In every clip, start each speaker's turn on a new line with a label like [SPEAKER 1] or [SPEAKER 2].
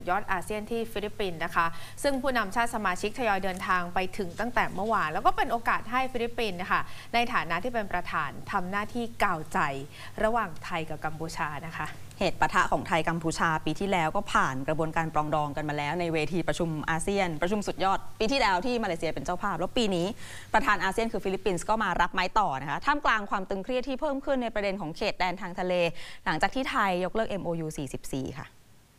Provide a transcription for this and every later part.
[SPEAKER 1] ยอดอาเซียนที่ฟิลิปปินส์นะคะซึ่งผู้นำชาติสมาชิกทยอยเดินทางไปถึงตั้งแต่เมื่อวานแล้วก็เป็นโอกาสให้ฟิลิปปินส์นะคะในฐานะที่เป็นประธานทำหน้าที่กล่าวใจระหว่างไทยกับกัมพูชานะคะ
[SPEAKER 2] เหตุปะทะของไทยกัมพูชาปีที่แล้วก็ผ่านกระบวนการปรองดองกันมาแล้วในเวทีประชุมอาเซียนประชุมสุดยอดปีที่แล้วที่มาเลเซียเป็นเจ้าภาพแล้วปีนี้ประธานอาเซียนคือฟิลิปปินส์ก็มารับไม้ต่อนะคะท่ามกลางความตึงเครียดที่เพิ่มขึ้นในประเด็นของเขตแดนทางทะเลหลังจากที่ไทยยกเลิก MOU 44 ค่ะ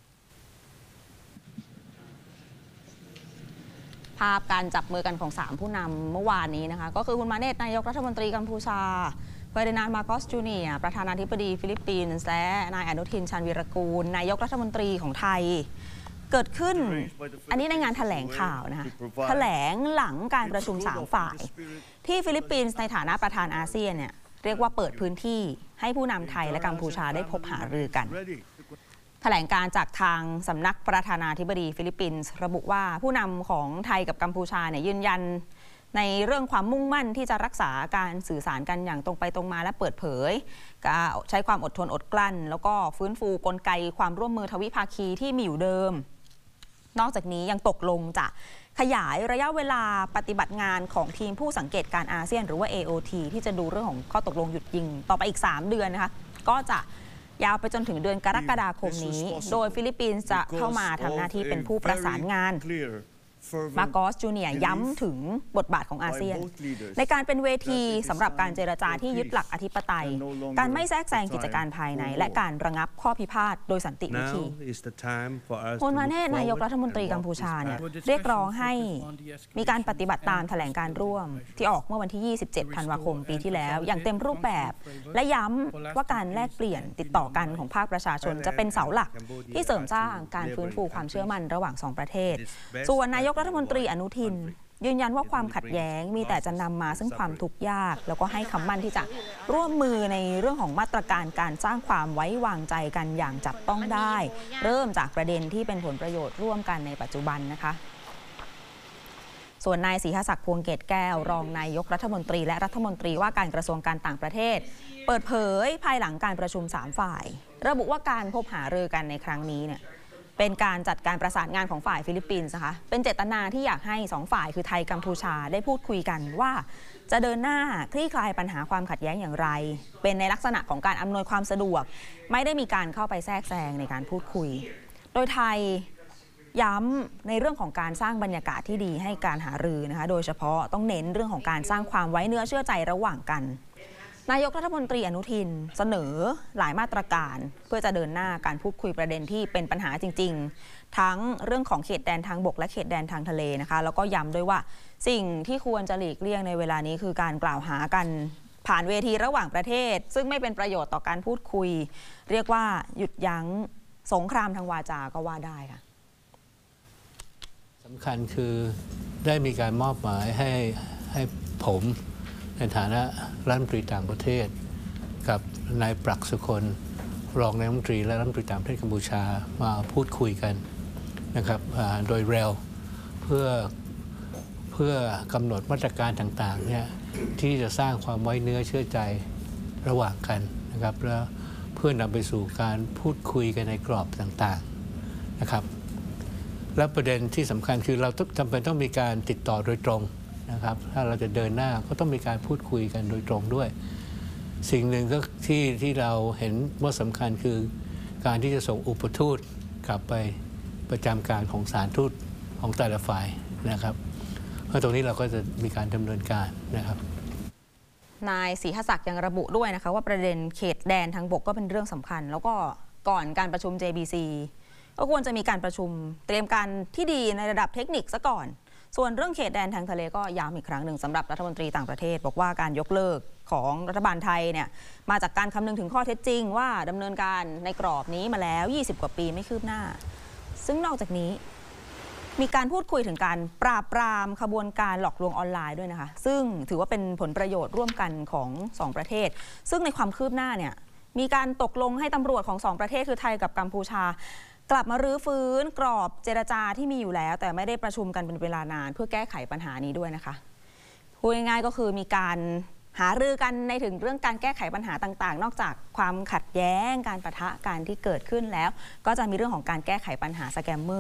[SPEAKER 2] ภาพการจับมือกันของ3ผู้นำเมื่อวานนี้นะคะก็คือคุณมาเนตนายกรัฐมนตรีกัมพูชาเฟอร์ดินานด์ มาโกส จูเนียร์ประธานาธิบดีฟิลิปปินส์และนายอนุทิน ชาญวีรกูลนายกรัฐมนตรีของไทยเกิดขึ้นอันนี้ในงานแถลงข่าวนะคะแถลงหลังการประชุม3ฝ่ายที่ฟิลิปปินส์ในฐานะประธานอาเซียนเนี่ยเรียกว่าเปิดพื้นที่ให้ผู้นำไทยและกัมพูชาได้พบหารือกันแถลงการจากทางสำนักประธานาธิบดีฟิลิปปินส์ระบุว่าผู้นำของไทยกับกัมพูชาเนี่ยยืนยันในเรื่องความมุ่งมั่นที่จะรักษาการสื่อสารกันอย่างตรงไปตรงมาและเปิดเผยใช้ความอดทนอดกลั้นแล้วก็ฟื้นฟูกลไกความร่วมมือทวิภาคีที่มีอยู่เดิมนอกจากนี้ยังตกลงจะขยายระยะเวลาปฏิบัติงานของทีมผู้สังเกตการอาเซียนหรือว่า AOT ที่จะดูเรื่องของข้อตกลงหยุดยิงต่อไปอีก3เดือนนะคะก็จะยาวไปจนถึงเดือนกรกฎาคมนี้โดยฟิลิปปินส์จะเข้ามาทำหน้าที่เป็นผู้ประสานงานมาโกส จูเนียร์ย้ำถึงบทบาทของอาเซียนในการเป็นเวทีสำหรับการเจรจาที่ยึดหลักอธิปไตยการไม่แทรกแซงกิจการภายในและการระงับข้อพิพาทโดยสันติวิธีคุณมาเนตนายกรัฐมนตรีกัมพูชาเนี่ยเรียกร้องให้มีการปฏิบัติตามแถลงการร่วมที่ออกเมื่อวันที่ 27 ธันวาคมปีที่แล้วอย่างเต็มรูปแบบและย้ำว่าการแลกเปลี่ยนติดต่อกันของภาคประชาชนจะเป็นเสาหลักที่เสริมสร้างการฟื้นฟูความเชื่อมั่นระหว่าง2ประเทศส่วนนายกรัฐมนตรีอนุทินยืนยันว่าความขัดแย้งมีแต่จะนำมาซึ่งความทุกข์ยากแล้วก็ให้คำมั่นที่จะร่วมมือในเรื่องของมาตรการการสร้างความไว้วางใจกันอย่างจับต้องได้เริ่มจากประเด็นที่เป็นผลประโยชน์ร่วมกันในปัจจุบันนะคะส่วนนายศรีหศักดิ์พวงเกตแก้วรองนายกรัฐมนตรีและรัฐมนตรีว่าการกระทรวงการต่างประเทศเปิดเผยภายหลังการประชุม3ฝ่ายระบุว่าการพบหารือกันในครั้งนี้เนี่ยเป็นการจัดการประสานงานของฝ่ายฟิลิปปินส์นะคะเป็นเจตนาที่อยากให้2ฝ่ายคือไทยกัมพูชาได้พูดคุยกันว่าจะเดินหน้าคลี่คลายปัญหาความขัดแย้งอย่างไรเป็นในลักษณะของการอำนวยความสะดวกไม่ได้มีการเข้าไปแทรกแซงในการพูดคุยโดยไทยย้ำในเรื่องของการสร้างบรรยากาศที่ดีให้การหารือนะคะโดยเฉพาะต้องเน้นเรื่องของการสร้างความไว้เนื้อเชื่อใจระหว่างกันนายกรัฐมนตรีอนุทินเสนอหลายมาตรการเพื่อจะเดินหน้าการพูดคุยประเด็นที่เป็นปัญหาจริงๆทั้งเรื่องของเขตแดนทางบกและเขตแดนทางทะเลนะคะแล้วก็ย้ำด้วยว่าสิ่งที่ควรจะหลีกเลี่ยงในเวลานี้คือการกล่าวหากันผ่านเวทีระหว่างประเทศซึ่งไม่เป็นประโยชน์ต่อการพูดคุยเรียกว่าหยุดยั้งสงครามทางวาจาก็ว่าได้ค่ะ
[SPEAKER 3] สำคัญคือได้มีการมอบหมายให้ผมในฐานะรัฐมนตรีต่างประเทศกับนายปรักษ์สุคนรองนายรัฐมนตรีและรัฐมนตรีต่างประเทศกัมพูชามาพูดคุยกันนะครับโดยเร็วเพื่อกำหนดมาตรการต่างๆเนี่ยที่จะสร้างความไว้เนื้อเชื่อใจระหว่างกันนะครับแล้วเพื่อนำไปสู่การพูดคุยกันในกรอบต่างๆนะครับและประเด็นที่สำคัญคือเราจำเป็นต้องมีการติดต่อโดยตรงนะครับถ้าเราจะเดินหน้าก็ต้องมีการพูดคุยกันโดยตรงด้วยสิ่งหนึ่งก็ที่เราเห็นว่าสำคัญคือการที่จะส่งอุปทูตกลับไปประจำการของสถานทูตของแต่ละฝ่ายนะครับเพราะตรงนี้เราก็จะมีการดำเนินการนะครับ
[SPEAKER 2] นายศรีหศักดิ์ยังระบุด้วยนะคะว่าประเด็นเขตแดนทางบกก็เป็นเรื่องสำคัญแล้วก็ก่อนการประชุม JBC ก็ควรจะมีการประชุมเตรียมการที่ดีในระดับเทคนิคซะก่อนส่วนเรื่องเขตแดนทางทะเลก็ย้ำอีกครั้งหนึ่งสำหรับรัฐมนตรีต่างประเทศบอกว่าการยกเลิกของรัฐบาลไทยเนี่ยมาจากการคำนึงถึงข้อเท็จจริงว่าดำเนินการในกรอบนี้มาแล้ว20 กว่าปีไม่คืบหน้าซึ่งนอกจากนี้มีการพูดคุยถึงการปราบปรามขบวนการหลอกลวงออนไลน์ด้วยนะคะซึ่งถือว่าเป็นผลประโยชน์ร่วมกันของ2ประเทศซึ่งในความคืบหน้าเนี่ยมีการตกลงให้ตำรวจของ2ประเทศคือไทยกับกัมพูชากลับมารื้อฟื้นกรอบเจรจาที่มีอยู่แล้วแต่ไม่ได้ประชุมกันเป็นเวลานานเพื่อแก้ไขปัญหานี้ด้วยนะคะพูดง่ายๆก็คือมีการหารือกันในถึงเรื่องการแก้ไขปัญหาต่างๆ นอกจากความขัดแย้งการปะทะการที่เกิดขึ้นแล้ว ก็จะมีเรื่องของการแก้ไขปัญหาสแกมเมอร์